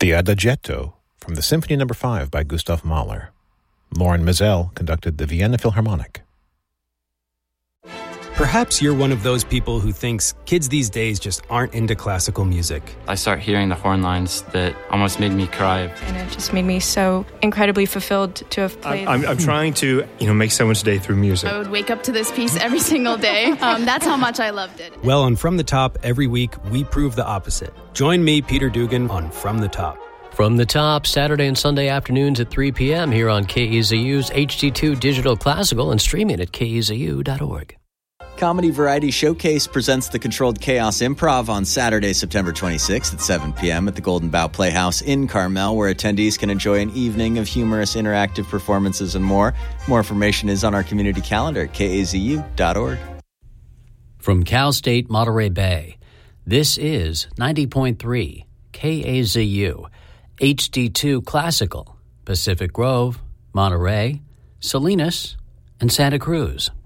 the Adagietto from the Symphony No. 5 by Gustav Mahler. Lauren Mizell conducted the Vienna Philharmonic. Perhaps you're one of those people who thinks kids these days just aren't into classical music. I started hearing the horn lines that almost made me cry. And it just made me so incredibly fulfilled to have played. I'm trying to, make someone's day through music. I would wake up to this piece every single day. That's how much I loved it. Well, on From the Top, every week, we prove the opposite. Join me, Peter Dugan, on From the Top. From the Top, Saturday and Sunday afternoons at 3 p.m. here on KEZU's HD2 Digital Classical and streaming at KEZU.org. Comedy Variety Showcase presents the Controlled Chaos Improv on Saturday, September 26th at 7 p.m. at the Golden Bough Playhouse in Carmel, where attendees can enjoy an evening of humorous interactive performances and more. More information is on our community calendar at kazu.org. From Cal State Monterey Bay, this is 90.3 KAZU, HD2 Classical, Pacific Grove, Monterey, Salinas, and Santa Cruz.